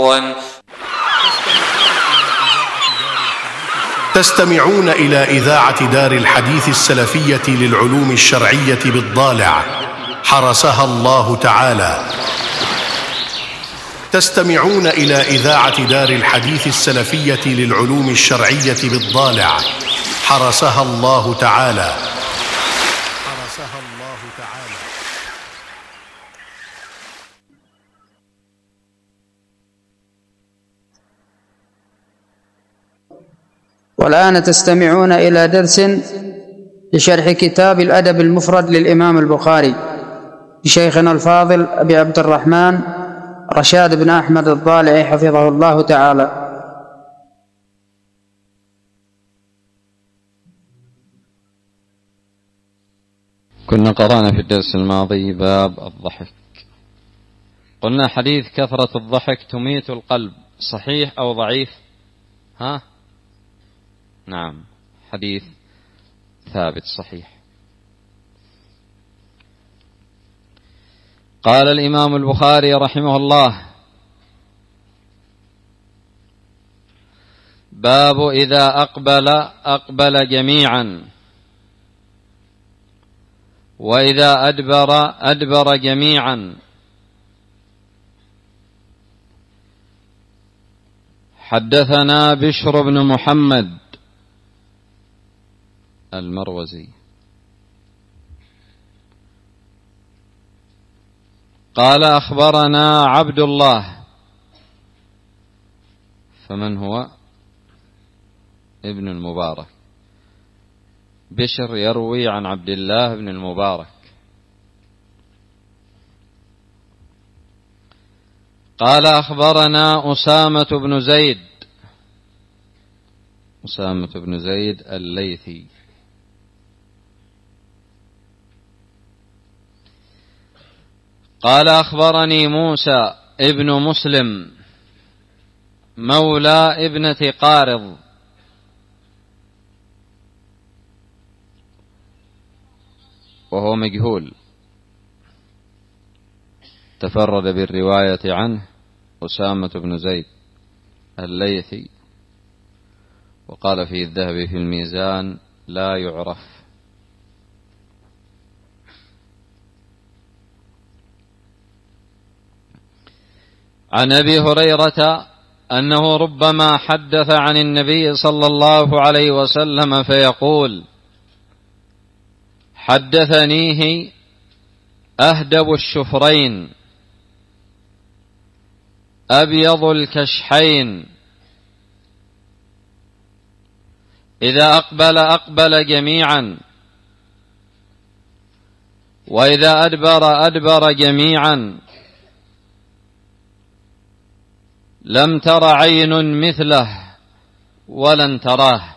تستمعون إلى إذاعة دار الحديث السلفية للعلوم الشرعية بالضالع حرسها الله تعالى. تستمعون إلى إذاعة دار الحديث السلفية للعلوم الشرعية بالضالع حرسها الله تعالى. حرسها الله تعالى. والآن تستمعون إلى درس لشرح كتاب الأدب المفرد للإمام البخاري لشيخنا الفاضل أبي عبد الرحمن رشاد بن أحمد الضالعي حفظه الله تعالى. كنا قرأنا في الدرس الماضي باب الضحك. قلنا حديث كثرة الضحك تميت القلب، صحيح أو ضعيف؟ نعم، حديث ثابت صحيح. قال الإمام البخاري رحمه الله: باب إذا أقبل جميعا، وإذا أدبر جميعا. حدثنا بشر بن محمد المروزي قال أخبرنا عبد الله، فمن هو؟ ابن المبارك. بشر يروي عن عبد الله بن المبارك. قال أخبرنا أسامة بن زيد الليثي. قال أخبرني موسى ابن مسلم مولى ابنة قارض، وهو مجهول، تفرد بالرواية عنه أسامة بن زيد الليثي، وقال فيه الذهبي في الميزان: لا يعرف. عن أبي هريرة أنه ربما حدث عن النبي صلى الله عليه وسلم فيقول: حدثنيه أهدب الشفرين أبيض الكشحين، إذا أقبل جميعا، وإذا أدبر جميعا، لم تر عين مثله ولن تراه.